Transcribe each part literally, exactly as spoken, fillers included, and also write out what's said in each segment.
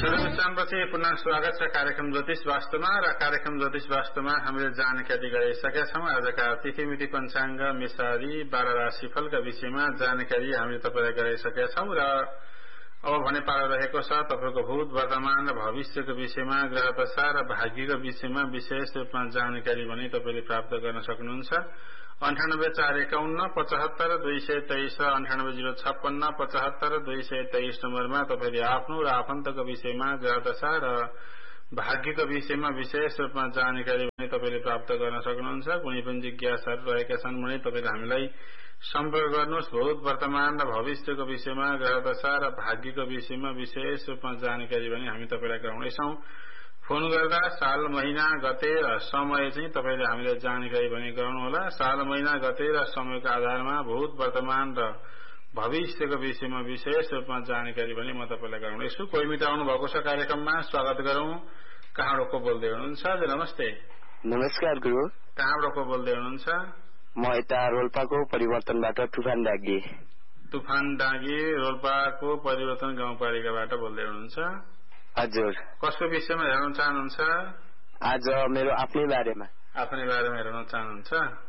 विश्रामपछि पुनः स्वागत छ कार्यक्रम ज्योतिष वास्तवमा र कार्यक्रम ज्योतिष वास्तवमा हामीले जानकारी गराइसकेका छौं। आजका तिथि मिति पञ्चाङ्ग मिसारी बाह्र राशिफलका विषयमा जानकारी हामीले तपाईलाई गराइसकेका छौं र अब भने पालो रहेको छ तपाईको भूत वर्तमान र भविष्यको विषयमा ग्रह दशा र भाग्यको विषयमा विशेष रूपमा जानकारी भने तपाईले प्राप्त गर्न सक्नुहुन्छ। अन्ठानब्बे चार एकाउन्न पचहत्तर दुई सय तेइस र अन्ठानब्बे जीरो छप्पन्न पचहत्तर दुई सय तेइस नम्बरमा तपाईले आफ्नो र आफन्तको विषयमा ग्रह दशा र भाग्यको विषयमा विशेष रूपमा जानकारी भने तपाईले प्राप्त गर्न सक्नुहुन्छ। कुनै पनि जिज्ञासाहरू रहेका छन् भने तपाईले हामीलाई सम्पर्क गर्नुहोस्। भूत वर्तमान र भविष्यको विषयमा ग्रह दशा र भाग्यको विषयमा विशेष रूपमा जानकारी भने हामी तपाईलाई गराउनेछौं। फोन गर्दा साल महिना गते र समय चाहिँ तपाईले हामीलाई जानकारी भने गराउनु होला। साल महिना गते र समयको आधारमा भूत वर्तमान र भविष्यको विषयमा विशेष रूपमा जानकारी भने म तपाईलाई गराउनेछु। कोही मित्र आउनु भएको छ कार्यक्रममा, स्वागत गरौं। कहाँबाट को बोल्दै हुनुहुन्छ? हजुर नमस्ते। नमस्कार गुरु। कहाँबाट को बोल्दै हुनुहुन्छ? म यता रोल्पाको परिवर्तनबाट तुफान डागी। तुफान डागी रोल्पाको परिवर्तन गाउँपालिकाबाट बोल्दै हुनुहुन्छ? हजुर। कसको विषयमा हेर्न चाहनुहुन्छ? आज मेरो आफ्नै बारेमा। आफ्नै बारेमा हेर्न चाहनुहुन्छ?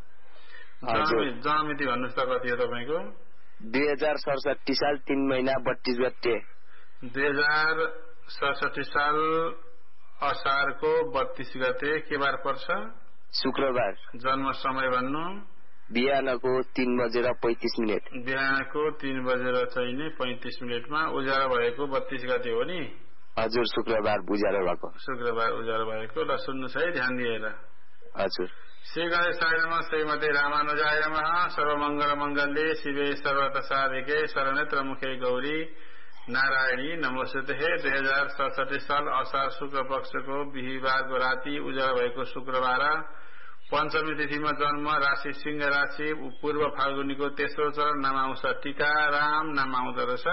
जन्ममिति भन्नुहोस् त कति हो तपाईको? दुई हजार सडसठी साल तीन महिना बत्तीस गते। दुई हजार सडसठी साल असारको बत्तीस गते के बार पर्छ? शुक्रबार। जन्म समय भन्नु? बिहानको तीन बजेर पैंतीस मिनट। बिहानको तीन बजेर चाहिने पैंतीस मिनटमा उज्यालो भएको बत्तीस गते हो नि? हजुर, शुक्रबार उज्यालो भएको। शुक्रबार उज्यालो भएको। ल सुन्नुहोस् है ध्यान दिएर। हजुर। श्री गणेशाय नमः, श्रीमते रामानुजाय नमः, सर्वमंगल मंगल्ये शिवे सर्वत साधिके शरणत्र मुखे गौरी नारायणी नमोस्तुते। दुई हजार सडसठी साल असार शुक्ल पक्षको बिहिबारको राति उज्यालो भएको शुक्रबार पञ्चमी तिथिमा जन्म, राशि सिंह राशि, पूर्व फाल्गुनीको तेस्रो चरण, नाम आउँछ टीकाराम नाम आउँदो रहेछ।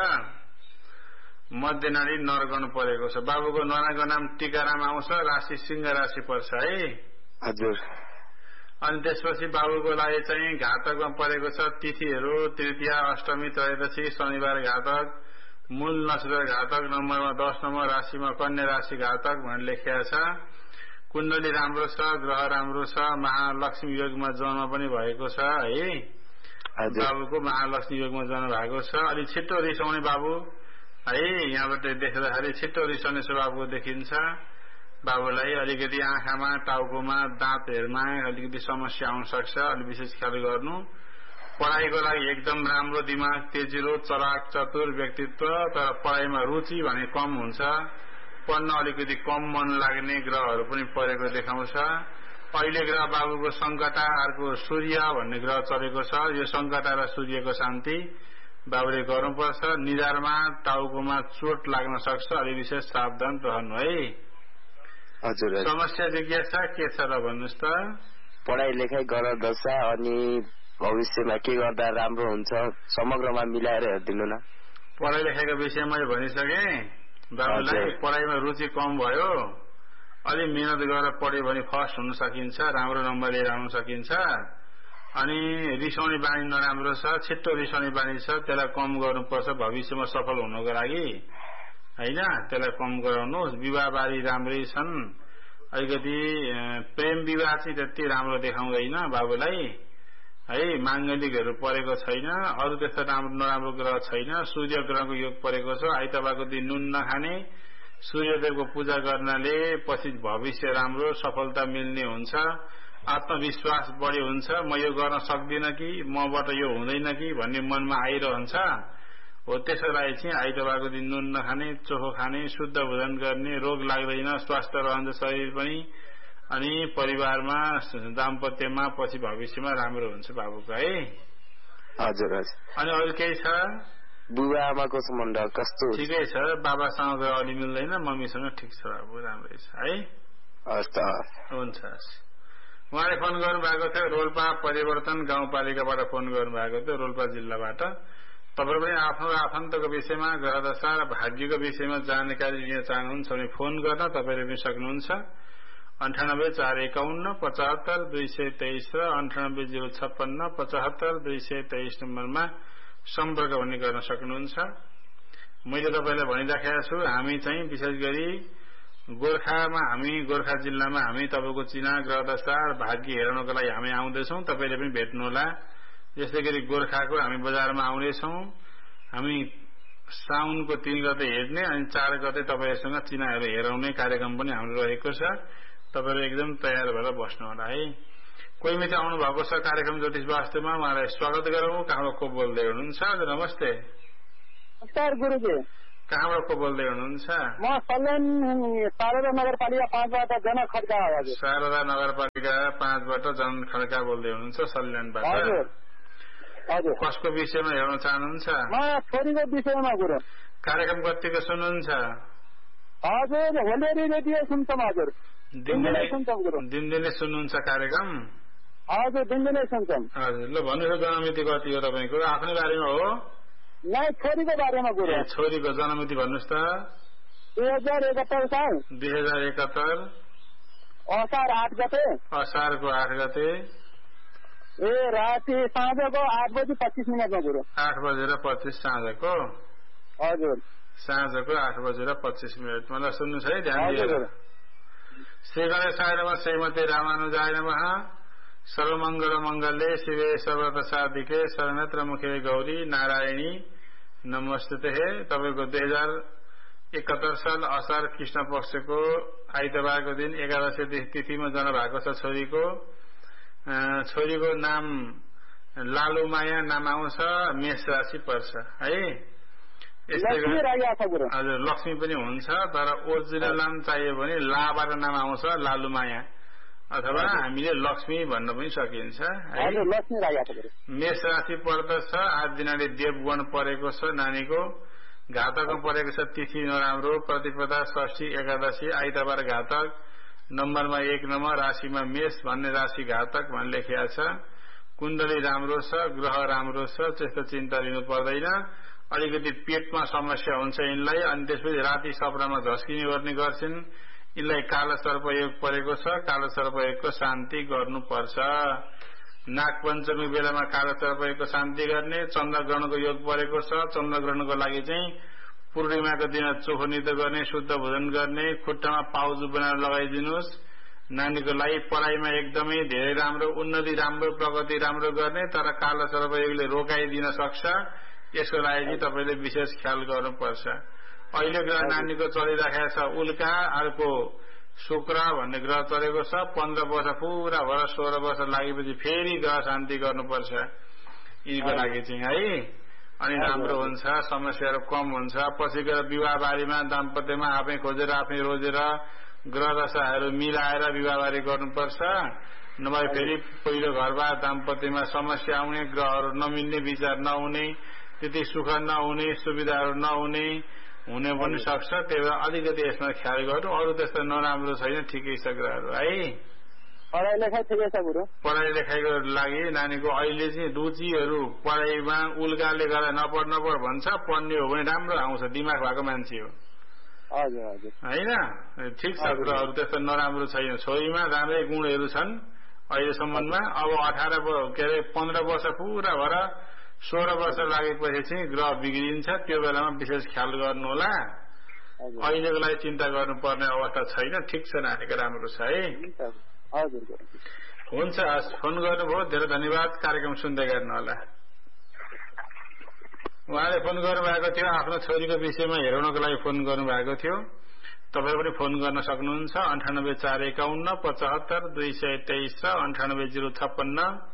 मध्य नाडी नरगण परेको छ। बाबुको नानाको नाम टीकाराम आउँछ, राशि सिंह राशि पर्छ है। हजुर। अनि त्यसपछि बाबुको लागि चाहिँ घातकमा परेको छ। तिथिहरू तृतीया, अष्टमी, त्रयोदशी, शनिबार घातक, मूल नक्षत्र घातक, नम्बरमा दस नम्बर, राशिमा कन्या राशि घातक भनेर लेखिएको छ। कुण्डली राम्रो छ, ग्रह राम्रो छ, महालक्ष्मी योगमा जन्म पनि भएको छ है। बाबुको महालक्ष्मी योगमा जन्म भएको छ। अलि छिट्टो रिसाउने बाबु है, यहाँबाट देख्दाखेरि छिट्टो रिसाउने स्वभावको देखिन्छ। बाबुलाई अलिकति आँखामा, टाउकोमा, दाँतहरुमा अलिकति समस्या आउन सक्छ, अलि विशेष ख्याल गर्नु। पढाइको लागि एकदम राम्रो, दिमाग तेजिलो, चलाक चतुर व्यक्तित्व, तर पढाइमा रुचि भने कम हुन्छ। पढ्न अलिकति कम मन लाग्ने ग्रहहरू पनि परेको देखाउँछ। अहिले ग्रह बाबुको संकटा, अर्को सूर्य भन्ने ग्रह चलेको छ। यो संकटा र सूर्यको शान्ति बाबुले गर्नुपर्छ। निधारमा टाउकोमा चोट लाग्न सक्छ, अलि विशेष सावधान रहनु है। हजुर। समस्या जिज्ञासा के छ र भन्नुस् त? पढाइ लेखाइ गर दशा अनि भविष्यमा के गर्दा राम्रो हुन्छ समग्रमा मिलाएर हेरिदिनु न। पढाइ लेखाइको विषय मैले भनिसके। बाबुलाई पढाइमा रुचि कम भयो, अलि मेहनत गरेर पढ्यो भने फर्स्ट हुन सकिन्छ, राम्रो नम्बर लिएर आउन सकिन्छ। अनि रिसाउने बानी नराम्रो छ, छिट्टो रिसाउने बानी छ, त्यसलाई कम गर्नुपर्छ भविष्यमा सफल हुनको लागि हैन। त्यसलाई कम गराउनुहोस्। विवाह बारी राम्रै छन्, अलिकति प्रेम विवाह चाहिँ त्यति राम्रो देखाउँदैन बाबुलाई है। मांगलिकहरू परेको छैन, अरू त्यस्तो राम्रो नराम्रो ग्रह छैन। सूर्य ग्रहको योग परेको छ। आइतबारको दिन नुन नखाने, सूर्यदेवको पूजा गर्नाले पछि भविष्य राम्रो सफलता मिल्ने हुन्छ। आत्मविश्वास बढी हुन्छ। म यो गर्न सक्दिन कि, मबाट यो हुँदैन कि भन्ने मनमा आइरहन्छ हो। त्यसैलाई चाहिँ आइतबारको दिन नुन नखाने, चोखो खाने, शुद्ध भोजन गर्ने, रोग लाग्दैन, स्वास्थ्य रहन्छ शरीर पनि, अनि परिवारमा दाम्पत्यमा पछि भविष्यमा राम्रो हुन्छ बाबुको है। हजुर। अनि अरू केही छ? बुबा आमाको सम्बन्ध कस्तो? ठिकै छ। बाबासँग अलि मिल्दैन, मम्मीसँग ठिक छ बाबु, राम्रै छ है। हस् त। हुन्छ। उहाँले फोन गर्नु भएको थियो रोल्पा परिवर्तन गाउँपालिकाबाट फोन गर्नु भएको थियो, रोल्पा जिल्लाबाट। तपाईहरु पनि आफ्नो आफन्तको विषयमा, ग्रह दशा र भाग्यको विषयमा जानकारी लिन चाहनुहुन्छ भने फोन गर्न तपाईले पनि सक्नुहुन्छ। अन्ठानब्बे चार एकाउन्न पचहत्तर दुई सय तेइस र अन्ठानब्बे जीरो छप्पन्न पचहत्तर दुई सय तेइस नम्बरमा सम्पर्क भने गर्न सक्नुहुन्छ। मैले तपाईलाई भनिराखेको छु हामी चाहिँ विशेष गरी गोर्खामा हामी गोर्खा जिल्लामा हामी तपाईको चिना ग्रह दशा भाग्य हेर्नको लागि हामी आउँदैछौँ। तपाईले पनि भेट्नुहोला। यसै गरी गोर्खाको हामी बजारमा आउनेछौँ। हामी साउनको तीन गते हेर्ने अनि चार गते तपाईहरुसँग चिनाहरू हेराउने कार्यक्रम पनि हाम्रो रहेको छ। तपाईहरु एकदम तयार भएर बस्नु होला है। कोही मित्र आउनु भएको छ कार्यक्रम ज्योतिष वास्तुमा, उहाँलाई स्वागत गरौँ। कहाँबाट को बोल्दै हुनुहुन्छ? नमस्ते। नमस्कार गुरुजी। कहाँबाट को बोल्दै हुनुहुन्छ? म सल्यान शारदा नगरपालिका पाँचबाट जनक खड्का। हजुर, शारदा नगरपालिका पाँचबाट जनक खड्का बोल्दै हुनुहुन्छ सल्यानबाट। हजुर हजुर। कसको विषयमा हेर्न चाहनुहुन्छ? म छोरीको विषयमा गुरु। कार्यक्रम कतिको सुन्नुहुन्छ? हजुर, होलियरी रेडियो सुन्छौँ। हजुर, दिनदिनै सुन्छौँ गुरु। दिनदिनै सुन्नुहुन्छ कार्यक्रम? हजुर, दिनदिनै सुन्छौँ। हजुर, ल भन्नुहोस् जन्ममिति कति हो तपाईँको? आफ्नै बारेमा हो? नै, छोरीको बारेमा गुरु। छोरीको जन्ममिति भन्नुहोस् त। दुई हजार एकहत्तर साल दुई हजार एकहत्तर असार आठ गते। असारको आठ गते ए राति साँझको आठ बजी पच्चिस मिनटमा गुरु। आठ बजेर पच्चिस साँझको? हजुर, साँझको आठ बजेर पच्चिस मिनट। मलाई सुन्नुहोस् है ध्यान दिएर। श्री गणेशाय नमः, श्रीमती रामानुजाय नमः, सर्वमङ्गल मङ्गले शिवे सर्वत साधिके शरणत्र मुखे गौरी नारायणी नमस्ते। तपाईँको दुई हजार एकहत्तर साल असार कृष्ण पक्षको आइतबारको दिन एकादशी तिथिमा जन्म भएको छ छोरीको। छोरीको नाम लालुमाया नाम आउँछ, मेष राशि पर्छ है। हजुर, लक्ष्मी पनि हुन्छ, तर ओरिजिनल नाम चाहियो भने लाबाट नाम आउँछ लालुमाया, अथवा हामीले लक्ष्मी भन्न पनि सकिन्छ है। मेष राशि पर्दछ। आज दिनाले देवगण परेको छ नानीको। घातकमा परेको छ तिथि नराम्रो, प्रतिपदा षष्ठी एकादशी आइतबार घातक। नम्बरमा एक नम्बर, राशिमा मेष भन्ने राशि घातक भन्ने लेखिएको छ। कुण्डली राम्रो छ, ग्रह राम्रो छ, त्यस्तो चिन्ता लिनु पर्दैन। अलिकति पेटमा समस्या हुन्छ यिनलाई, अनि त्यसपछि राति सपनामा झस्किने गर्ने गर्छन्। यिनलाई कालो सर्पयोग परेको छ। कालो सर्पयोगको शान्ति गर्नुपर्छ। नागपञ्चमी बेलामा कालो सर्पयोगको शान्ति गर्ने। चन्द्रग्रहणको योग परेको छ। चन्द्रग्रहणको लागि चाहिँ पूर्णिमाको दिन चोखो नितो गर्ने, शुद्ध भोजन गर्ने, खुट्टामा पाउजु बनाएर लगाइदिनुहोस्। नानीको लागि पढाइमा एकदमै धेरै राम्रो, उन्नति राम्रो, प्रगति राम्रो गर्ने, तर कालो सर्पयोगले रोकाइदिन सक्छ। यसको लागि चाहिँ तपाईँले विशेष ख्याल गर्नुपर्छ। अहिले ग्रह नानीको चलिराखेको छ उल्का, अर्को शुक्र भन्ने ग्रह चलेको छ। पन्ध्र वर्ष पुरा भएर सोह्र वर्ष लागेपछि फेरि ग्रह शान्ति गर्नुपर्छ यिनीको लागि चाहिँ है। अनि राम्रो हुन्छ, समस्याहरू कम हुन्छ। पछि गएर विवाह बारीमा दाम्पत्यमा आफै खोजेर आफै रोजेर ग्रह दशाहरू मिलाएर विवाह बारी गर्नुपर्छ। नभए फेरि पहिलो घरबार दाम्पत्यमा समस्या आउने, ग्रहहरू नमिल्ने, विचार नहुने, त्यति सुख नहुने, सुविधाहरू नहुने हुने पनि सक्छ। त्यही भएर अलिकति यसमा ख्याल गर्नु। अरू त्यस्तो नराम्रो छैन, ठिकै छ ग्रहहरू है। पढाइ लेखाइ ठिकै छ गुरु। पढाइ लेखाइको लागि नानीको अहिले चाहिँ रुचिहरू पढाइमा उल्काले गर्दा नपढ नपढ भन्छ। पढ्ने हो भने राम्रो आउँछ, दिमाग भएको मान्छे हो होइन। ठिक छ, ग्रहहरू त्यस्तो नराम्रो छैन। छोरीमा राम्रै गुणहरू छन् अहिलेसम्ममा। अब अठार के अरे पन्ध्र वर्ष पुरा भएर सोह्र वर्ष लागेपछि चाहिँ ग्रह बिग्रिन्छ। त्यो बेलामा विशेष ख्याल गर्नु होला। अहिलेको लागि चिन्ता गर्नुपर्ने अवस्था छैन। ठिक छ, नानीको राम्रो छ है। हुन्छ, फोन गर्नुभयो, धेरै धन्यवाद। कार्यक्रम सुन्दै गर्नु होला। उहाँले फोन गर्नुभएको थियो, आफ्नो छोरीको विषयमा हेराउनको लागि फोन गर्नुभएको थियो। तपाईँ पनि फोन गर्न सक्नुहुन्छ। अन्ठानब्बे चार एकाउन्न पचहत्तर दुई सय तेइस र अन्ठानब्बे जिरो छप्पन्न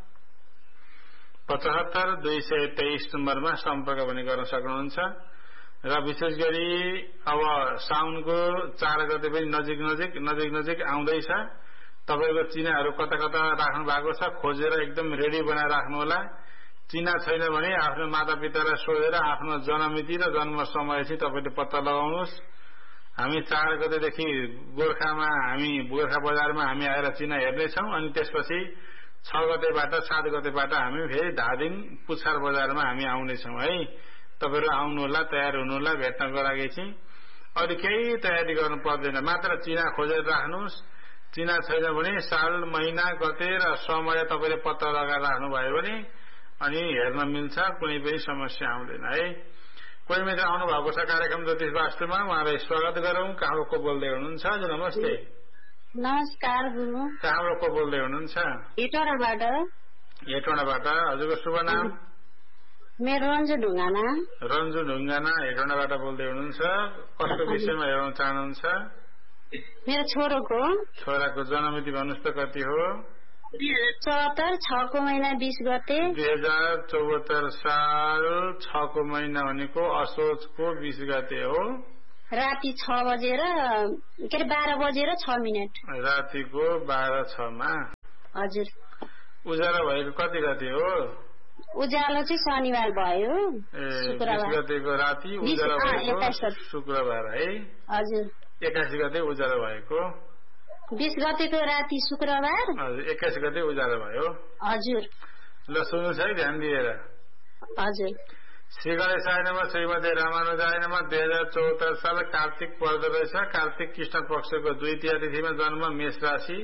पचहत्तर दुई सय तेइस नम्बरमा सम्पर्क पनि गर्न सक्नुहुन्छ। र विशेष गरी अब साउनको चार गते पनि नजिक नजिक नजिक नजिक आउँदैछ। तपाईँको चिनाहरू कता कता राख्नु भएको छ, खोजेर एकदम रेडी बनाएर राख्नु होला। चिना छैन भने आफ्नो मातापितालाई सोधेर आफ्नो जन्ममिति र जन्म समय चाहिँ तपाईँले पत्ता लगाउनुहोस्। हामी चार गतेदेखि गोर्खामा हामी गोर्खा बजारमा हामी आएर चिना हेर्नेछौँ। अनि त्यसपछि छ गतेबाट सात गतेबाट हामी फेरि धादिङ पुच्छार बजारमा हामी आउनेछौँ है। तपाईँहरू आउनुहोला, तयार हुनुहोला भेट्नको लागि चाहिँ। अरू केही तयारी गर्नु पर्दैन, मात्र चिना खोजेर राख्नुहोस्। चिना छैन भने साल महिना गते र समय तपाईँले पत्ता लगाएर राख्नुभयो भने अनि हेर्न मिल्छ, कुनै पनि समस्या आउँदैन है। कोही मित्र आउनु भएको छ कार्यक्रम ज्योतिष वास्तुमा, उहाँलाई स्वागत गरौँ। कहाँबाट को बोल्दै हुनुहुन्छ? हजुर नमस्ते। नमस्कार गुरु। कहाँबाट को बोल्दै हुनुहुन्छ? हेटौँडाबाट। हेटौँडाबाट। हजुरको शुभ नाम? मेरो रन्जु ढुङ्गाना। रन्जु ढुङ्गाना हेटौँडाबाट बोल्दै हुनुहुन्छ। कसको विषयमा हेर्न चाहनुहुन्छ? मेरो छोरोको। छोराको जन्ममिति भन्नुहोस् त कति हो? दुई हजार चौहत्तर छको महिना बिस गते। दुई हजार चौहत्तर साल छको महिना भनेको असोजको बिस गते हो। राति छ बजेर के अरे बाह्र बजेर छ मिनट। रातिको बाह्र छमा। हजुर। उज्यालो भएको कति गते हो? उज्यालो चाहिँ शनिबार भयो। ए बिस गतेको राति उज्यालो भएको शुक्रबार है? हजुर। एक्कासी गते उज्यालो भएको। बिस गतेको राति शुक्रबार। हजुर। एक्कासी गते उज्यालो भयो। हजुर। ल सुन्नुहोस् है ध्यान दिएर। हजुर। श्री गणेशाय नमः, श्रीमती रामानुजाय नमः। दुई हजार चौहत्तर साल कार्तिक पर्दो रहेछ। कार्तिक कृष्ण पक्षको द्वितीय तिथिमा जन्म, मेष राशि।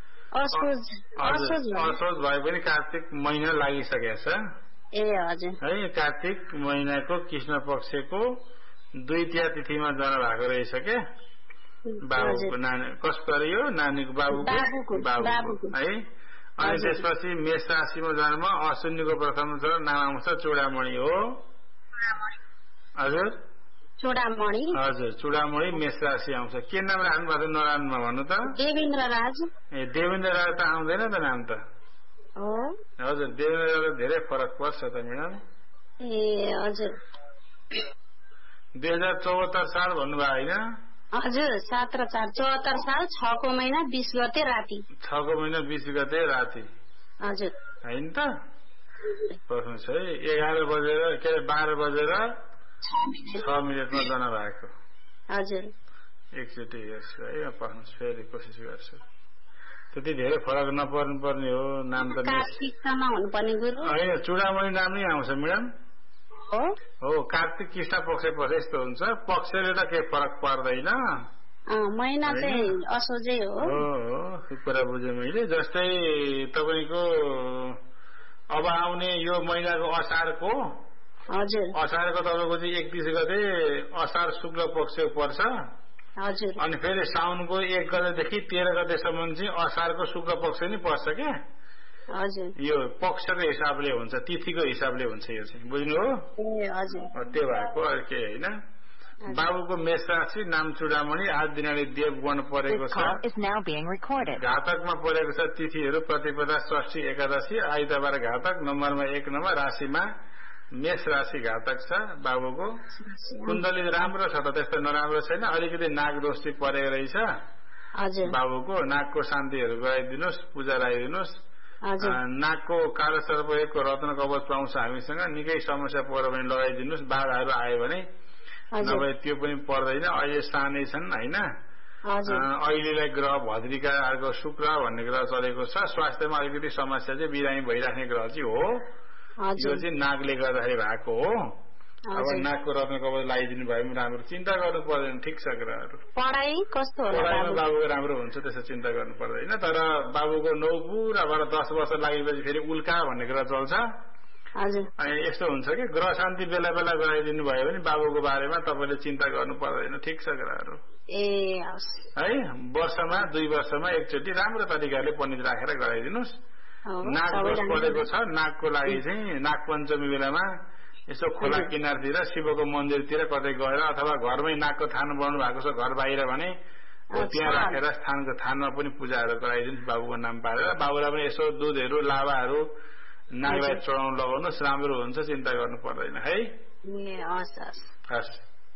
असोज भए पनि कार्तिक महिना लागिसकेको छ। ए हजुर। है कार्तिक महिनाको कृष्ण पक्षको द्वितीय तिथिमा जन्म भएको रहेछ के बाबुको। नानी कसको अरे यो? नानीको बाबुको। बाबुको है। अनि त्यसपछि मेष राशिमा जन्म, अश्विनीको प्रथम छ, नाम आउँछ चूडामणि हो। हजुर चूडामणि। हजुर चूडामणि मेष राशि आउँछ। के नाम राख्नु भएको छ नरानमा भन्नु त? देवेन्द्र राज। ए देवेन्द्र राज त आउँदैन त नाम त? हो। हजुर देवेन्द्र राज धेरै फरक पर्छ त म्याडम। ए हजुर। दुई हजार चौहत्तर साल भन्नुभयो होइन? हजुर। सात र चार चौहत्तर साल छको महिना बिस गते राति। छको महिना बिस गते राति। हजुर। होइन त? पर्खनुहोस् है। एघार बजेर के अरे बाह्र बजेर छ मिनटमा जन्म भएको। हजुर। एकचोटि हेर्छु है, पर्खनुहोस् फेरि कोसिस गर्छु। त्यति धेरै फरक नपर्नु पर्ने हो नाम त। होइन चूडामणि नाम नै आउँछ म्याडम। हो हो कार्तिक कृष्ण पक्ष पछि यस्तो हुन्छ। पक्षले त केही फरक पर्दैन। महिना चाहिँ असोजै हो। हो त्यो कुरा बुझेँ मैले। जस्तै तपाईँको अब आउने यो महिनाको असारको। हजुर। असारको तपाईँको चाहिँ एकतिस गते असार शुक्ल पक्ष पर्छ। हजुर। अनि फेरि साउनको एक गतेदेखि तेह्र गतेसम्म चाहिँ असारको शुक्ल पक्ष नै पर्छ क्या। हजुर। यो पक्षको हिसाबले हुन्छ, तिथिको हिसाबले हुन्छ यो चाहिँ, बुझ्नु हो? ए हजुर। त्यो भएको अरू केही होइन। बाबुको मेष राशि, नाम चूडामणि, आज दिनाले देवगण परेको छ। घातकमा परेको छ। तिथिहरू प्रतिपदा, षष्ठी, एकादशी, आइतबार घातक। नम्बरमा एक नम्बर। राशिमा मेष राशि घातक छ बाबुको। कुण्डली राम्रो छ त, त्यस्तो नराम्रो छैन। अलिकति नाग दोष परेको रहेछ बाबुको। नागको शान्तिहरू गराइदिनुहोस्, पूजा लगाइदिनुहोस्। नागको कालो सर्पको रत्न कवच पाउँछ हामीसँग। निकै समस्या पर्यो भने लगाइदिनुहोस्। बाधाहरू आयो भने, नभए त्यो पनि पर्दैन। अहिले सानै छन् होइन। अहिलेलाई ग्रह भद्रिकाको शुक्र भन्ने ग्रह चलेको छ। स्वास्थ्यमा अलिकति समस्या चाहिँ बिरामी भइराख्ने ग्रह चाहिँ हो। यो चाहिँ नागले गर्दाखेरि भएको हो। अब नागको रत्न कवच लगाइदिनु भयो भने राम्रो, चिन्ता गर्नु पर्दैन। ठिक छ ग्रहहरू। पढाइ कस्तो होला? पढाइमा बाबुको राम्रो हुन्छ, त्यसो चिन्ता गर्नु पर्दैन। तर बाबुको नौ पुराबाट दस वर्ष लागेपछि फेरि उल्का भन्ने ग्रह चल्छ। अनि यस्तो हुन्छ कि ग्रह शान्ति बेला बेला गराइदिनु भयो भने बाबुको बारेमा तपाईँले चिन्ता गर्नु पर्दैन। ठिक छ ग्रहहरू। ए है वर्षमा दुई वर्षमा एकचोटि राम्रो तरिकाले पण्डित राखेर गराइदिनुहोस्। नाग दोष परेको छ। नागको लागि चाहिँ नाग पञ्चमी बेलामा यसो खोला किनारतिर शिवको मन्दिरतिर कतै गएर, अथवा घरमै नागको थान बनाउनु भएको छ घर बाहिर भने त्यहाँ राखेर स्थानको थानमा पनि पूजाहरू गराइदिनुहोस् बाबुको नाम पारेर। बाबुलाई पनि यसो दुधहरू लाभाहरू नागलाई चढाउनु लगाउनुहोस्, राम्रो हुन्छ। चिन्ता गर्नु पर्दैन है। हस्।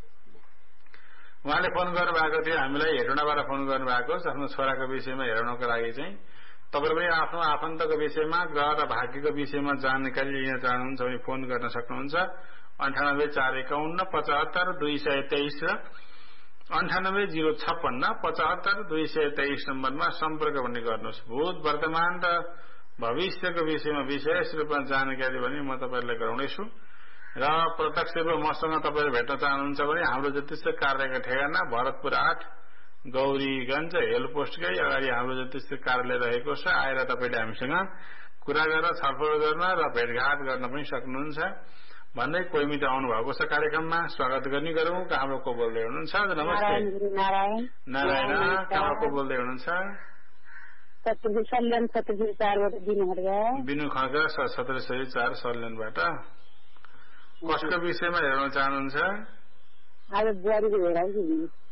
उहाँले फोन गर्नुभएको थियो हामीलाई, हेटौँडाबाट फोन गर्नुभएको छ आफ्नो छोराको विषयमा हेराउनको लागि चाहिँ। तपाईँ पनि आफ्नो आफन्तको विषयमा, ग्रह र भाग्यको विषयमा जानकारी लिन चाहनुहुन्छ भने फोन गर्न सक्नुहुन्छ। अन्ठानब्बे चार एकाउन्न पचहत्तर दुई सय तेइस र अन्ठानब्बे जिरो छप्पन्न पचहत्तर दुई सय तेइस नम्बरमा सम्पर्क पनि गर्नुहोस्। भूत वर्तमान र भविष्यको विषयमा विशेष रूपमा जानकारी भने म तपाईँहरूलाई गराउनेछु। र प्रत्यक्ष रूपमा मसँग तपाईँले भेट्न चाहनुहुन्छ भने हाम्रो ज्योतिष कार्यालयको ठेगाना भरतपुर आठ गौरीगञ्ज हेल पोस्टकै अगाडि हाम्रो ज्योतिष कार्यालय रहेको छ। आएर तपाईँले हामीसँग कुरा गरेर छलफल गर्न र भेटघाट गर्न पनि सक्नुहुन्छ। भन्दै कोही मित्र आउनु भएको छ कार्यक्रममा स्वागत गर्ने गरौँ। कहाँबाट को बोल्दै हुनुहुन्छ? नमस्ते। नारायण नारायण कहाँबाट को बोल्दै हुनुहुन्छ? सल्यान सत्र सय चारबाट बिनु खड्का। बिनु खड्का सत्र सय चार सल्यानबाट। कसको विषयमा हेर्न चाहनुहुन्छ? आज बुहारीको हेराउँछु।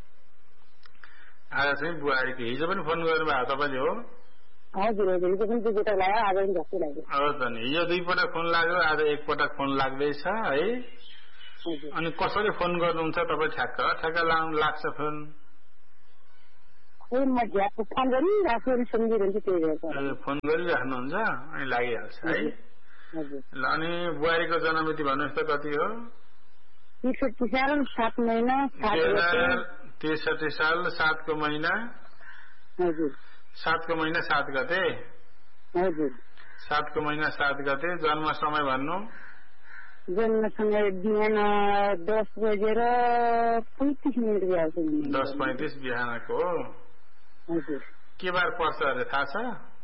आज चाहिँ बुहारीको हिजो पनि फोन गर्नुभयो तपाईँले हो? हजुर हजुर हिजो पनि दुईपटक लाग्यो, आज पनि झट्टै लाग्यो। अब त नि हिजो दुईपटक फोन लाग्यो, आज एकपटक फोन लाग्दैछ है। अनि कसरी फोन गर्नुहुन्छ तपाईँ? ठ्याक्क ठ्याक्क लाग्छ फोन? म झ्याप फोन गरिराख्छु अनि सम्झिरहन्छु, त्यही भएर फोन गरिराख्नुहुन्छ अनि लागिहाल्छ है। ल अनि बुहारीको जन्ममिति भन्नुहोस् त कति हो? त्रिसठी साल सात महिना त्रिसठी साल सातको महिना। हजुर सातको महिना सात गते। हजुर सातको महिना सात गते। जन्म समय भन्नु? जन्म समय बिहान दस बजेर पैँतिस मिनट बिहान। दस पैँतिस बिहानको। हजुर के बार पर्छ अरे थाहा छ?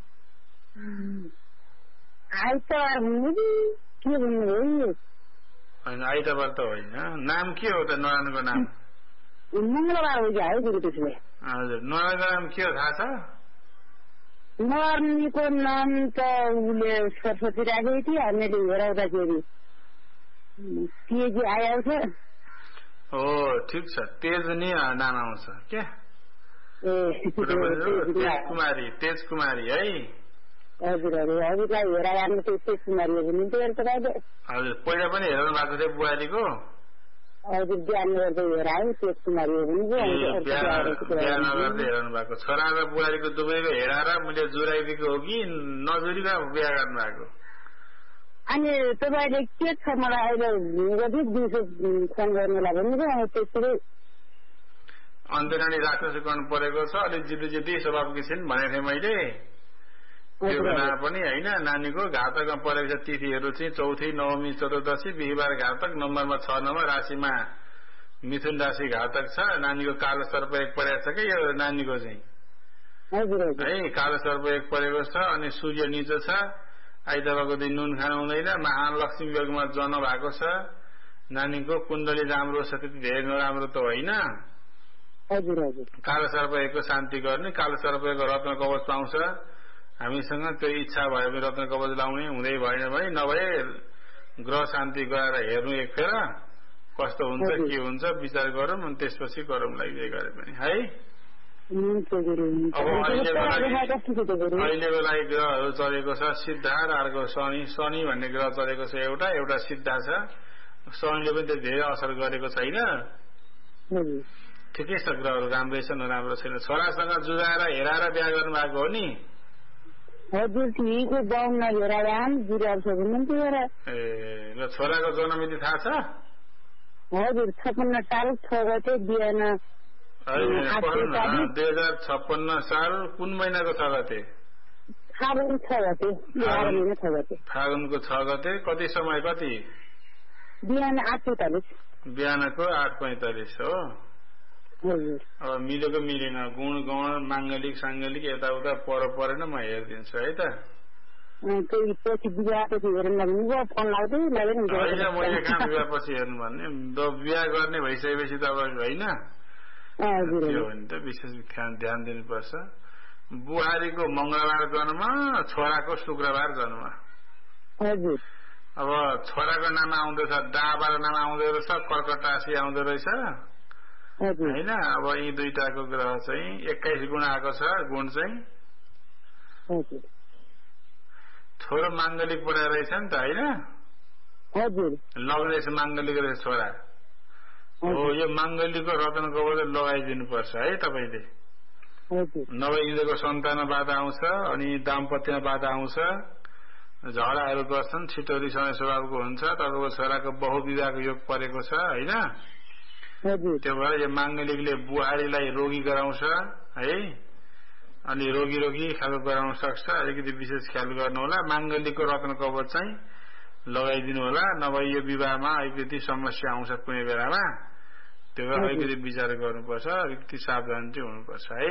आइतबार हुनु के भन्नु हो? होइन आइतबार त होइन। नाम के हो त नरायणको नाम? मङ्गलबार हो क्या है गुरु त्यसले। हजुर नरायणको नाम के हो थाहा छ? नर्नीको नाम त उसले सरस्वती राखेको थियो, हामीले हेराउँदाखेरि तेजी आइआउँछ। हो ठिक छ, तेज नि नाम आउँछ क्या? ए तेज कुमारी। तेज कुमारी है। हजुर हजुर हजुरलाई हेरा राम्रो तेज कुमारी हो भने। हजुर पहिला पनि हेराउनु भएको थियो बुहारीको? हजुर बिहान गर्दै हेरायो तेज कुमारी हो भने। बिहान गर्दै हेराउनु भएको। छोरा र बुहारीको दुवैको हेराएर मैले जुराइदिएको हो कि नजुरीको बिहा गर्नु भएको? अनि तपाईँले के छ मलाई अहिले दिउँसो फोन गर्नुलाई भन्नुभयो त्यसरी। अन्तरानी राख्न सिकाउनु परेको छ, अलिक जिद्दी जिद्दी स्वभावकी छिन् भनेको थिएँ मैले। त्यो बेला पनि होइन नानीको घातकमा परेको छ। तिथिहरू चाहिँ चौथी नवमी चतुर्दशी बिहिबार घातक, नम्बरमा छ नम्बर, राशिमा मिथुन राशि घातक छ। नानीको कालो सर्प एक परेको छ कि यो नानीको चाहिँ है कालो सर्प एक परेको छ। अनि सूर्य निचो छ। आइतबारको दिन नुन खानु हुँदैन। महालक्ष्मी योगमा जन्म भएको छ। नानीको कुण्डली राम्रो छ, त्यति धेरै नराम्रो त होइन। कालो सर्प एकको शान्ति गर्ने। कालो सर्प एकको रत्न कवच पाउँछ हामीसँग। त्यो इच्छा भयो भने रत्न कवच लाउने, हुँदै भएन भने नभए ग्रह शान्ति गराएर हेर्नु एक फेर कस्तो हुन्छ के हुन्छ विचार गरौँ, अनि त्यसपछि गरौँला जे गरे पनि है। अब अहिलेको लागि ग्रहहरू चलेको छ सिद्धा र अर्को शनि। शनि भन्ने ग्रह चलेको छ एउटा, एउटा सिद्धा छ। शनिले पनि त्यो धेरै असर गरेको छैन। ठिकै छ, ग्रहहरू राम्रै छ नराम्रो छैन। छोरासँग जुझाएर हेराएर बिहा गर्नु भएको हो नि? हजुर ठिकै बाहुन हेराएर जुराउँछ भन्नुहुन्थ्यो। ए ल छोराको जन्ममिति थाहा छ? हजुर छप्पन्न साल छ गते बिहान। दुई हजार छप्पन्न साल कुन महिनाको छ गते? फागुन छ गते। छ गते फागुनको छ गते। कति समय कति? बिहान आठ पैँतालिस। बिहानको आठ पैँतालिस हो। अब मिलेको मिलेन, गुण गण माङ्गलिक साङ्गलिक यताउता पर परेन, म हेरिदिन्छु है त। पछि बिहापछि हेर्नु फोन लाग्दै होइन मैले कहाँ बिहा पछि हेर्नु भन्ने, बिहा गर्ने भइसकेपछि त अब होइन त्यो हो नि त विशेष ध्यान दिनुपर्छ। बुहारीको मङ्गलबार जन्म, छोराको शुक्रबार जन्म। हजुर अब छोराको नाम आउँदैछ डाँबाट नाम आउँदो रहेछ, कर्कट राशि आउँदो रहेछ होइन। अब यी दुईटाको ग्रह चाहिँ एक्काइस गुण आएको छ। गुण चाहिँ छोरो माङ्गलिक पढाएर रहेछ नि त होइन? लग्ने छ माङ्गलिक रहेछ छोरा हो। यो माङ्गलिकको रत्न कवच लगाइदिनु पर्छ है तपाईँले, नभए यिनीहरूको सन्तानमा बाधा आउँछ, अनि दाम्पत्यमा बाधा आउँछ, झगडाहरू गर्छन्, छिटो रिसाउने स्वभावको हुन्छ। तपाईँको छोराको बहुविवाहको योग परेको छ होइन। त्यो भएर यो माङ्गलिकले बुहारीलाई रोगी गराउँछ है, अनि रोगी रोगी खालको गराउन सक्छ। अलिकति विशेष ख्याल गर्नु होला। माङ्गलिकको रत्न कवच चाहिँ लगाइदिनु होला, नभए यो विवाहमा अलिकति समस्या आउँछ कुनै बेलामा। त्यो भएर अलिकति विचार गर्नुपर्छ, अलिकति सावधान चाहिँ हुनुपर्छ है।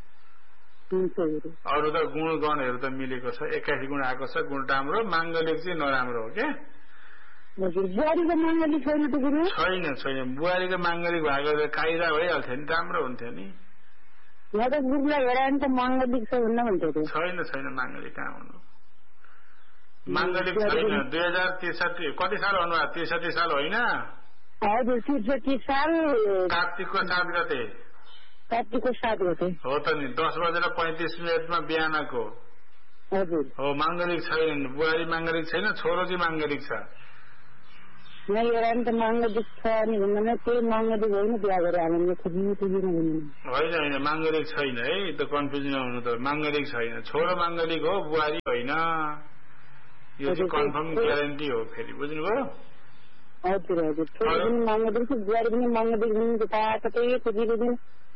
अरू त गुण गणहरू त मिलेको छ, एक्काइस गुण आएको छ। गुण राम्रो, माङ्गलिक चाहिँ नराम्रो हो क्या। बुहारीको माङ्गलिक छैन त गुरु? छैन छैन, बुहारीको माङ्गलिक भएको कायदा भइहाल्थ्यो नि, राम्रो हुन्थ्यो नि। यहाँ त गुरुलाई हेरायो भने त माङ्गलिक छ भन्न भन्थ्यो। छैन छैन, माङ्गलिक कहाँ हुनु, माङ्गलिक छैन। दुई हजार त्रिसठी कति साल भन्नुभयो? त्रिसठी साल होइन? हजुर, त्रिसठी साल कार्तिकको सात गते। कार्तिकको सात गते हो त नि, दस बजेर पैँतिस मिनटमा बिहानको। हजुर हो, माङ्गलिक छैन, बुहारी माङ्गलिक छैन, छोरो चाहिँ माङ्गलिक छ। यहाँ हेरायो भने त माङ्गलिक छ नि भन्दा त्यही माङ्गलिक होइन, बिहा गरेर हामीले खोज्नु पुगिन भन्नु। होइन होइन, माङ्गलिक छैन है, त कन्फ्युजन हुनु त, माङ्गलिक छैन, छोरो माङ्गलिक हो, बुहारी होइन। यो चाहिँ कन्फर्म ग्यारेन्टी हो फेरि, बुझ्नुभयो? हजुर हजुर, छोरो पनि माङ्गलिक छ, बुहारी पनि माङ्गलिक हुनु, कतै खोजिदिनु।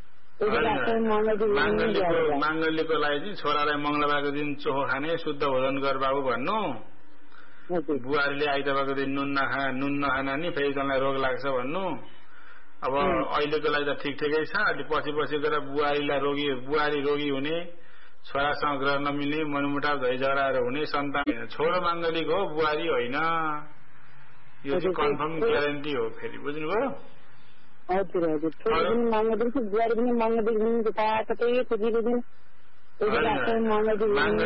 माङ्गलिकको लागि चाहिँ छोरालाई मङ्गलबारको दिन चोखो खाने, शुद्ध भोजन गर बाबु भन्नु। बुहारीले आइतबारको दिन नुन नखा नुन नखाना नि फेरि तँलाई रोग लाग्छ भन्नु। अब अहिलेको लागि त ठिक ठिकै छ, अलि पछि पछि गएर बुहारीलाई रोगी बुहारी रोगी हुने, छोरासँग ग्रह नमिल्ने, मनमुटाव झै झगडाहरू हुने, सन्तान। छोरो माङ्गलिक हो, बुहारी होइन, यो चाहिँ कन्फर्म ग्यारेन्टी हो फेरि, बुझ्नुभयो? हजुर हजुर, छोरो पनि माङ्गलिक छ, बुहारी पनि माङ्गलिक हुनु, कतै खोजिदिनु।